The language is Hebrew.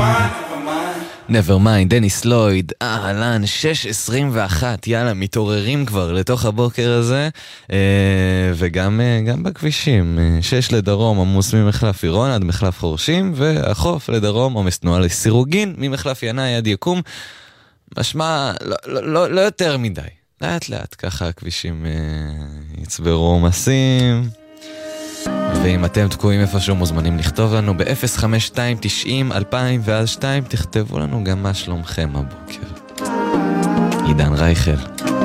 Nevermind, דניס לויד, אהלן, 6:21, יאללה, מתעוררים כבר לתוך הבוקר הזה, וגם בכבישים, 6 לדרום, עמוס ממחלף עירון עד מחלף חורשים, והחוף לדרום, עומס תנועה לסירוגין, ממחלף ינאי עד יקום, משמע, לא יותר מדי, לאט לאט, ככה הכבישים יצברו עומסים, ואם אתם תקועים איפשהו מוזמנים לכתוב לנו ב-05290-2000 ואז 2 תכתבו לנו גם מה שלומכם הבוקר. עידן רייכל.